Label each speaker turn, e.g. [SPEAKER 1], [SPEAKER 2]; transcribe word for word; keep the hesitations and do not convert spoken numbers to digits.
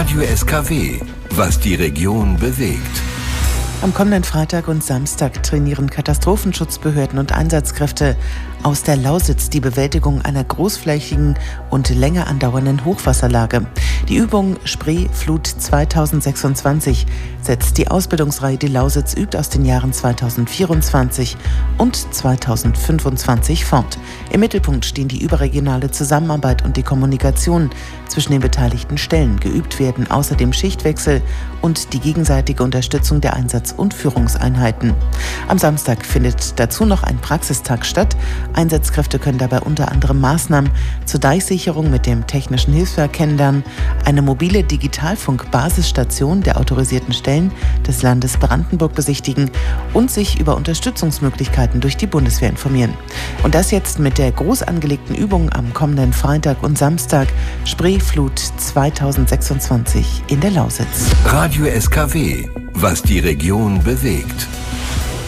[SPEAKER 1] Radio S K W, was die Region bewegt.
[SPEAKER 2] Am kommenden Freitag und Samstag trainieren Katastrophenschutzbehörden und Einsatzkräfte aus der Lausitz die Bewältigung einer großflächigen und länger andauernden Hochwasserlage. Die Übung Spreeflut zweitausendsechsundzwanzig setzt die Ausbildungsreihe Die Lausitz übt aus den Jahren zweitausendvierundzwanzig und zweitausendfünfundzwanzig fort. Im Mittelpunkt stehen die überregionale Zusammenarbeit und die Kommunikation zwischen den beteiligten Stellen. Geübt werden außerdem Schichtwechsel und die gegenseitige Unterstützung der Einsatz- und Führungseinheiten. Am Samstag findet dazu noch ein Praxistag statt. Einsatzkräfte können dabei unter anderem Maßnahmen zur Deichsicherung mit dem Technischen Hilfswerk kennenlernen, eine mobile Digitalfunk-Basisstation der autorisierten Stellen des Landes Brandenburg besichtigen und sich über Unterstützungsmöglichkeiten durch die Bundeswehr informieren. Und das jetzt mit der groß angelegten Übung am kommenden Freitag und Samstag Spreeflut zweitausendsechsundzwanzig in der Lausitz.
[SPEAKER 1] Radio S K W, was die Region bewegt.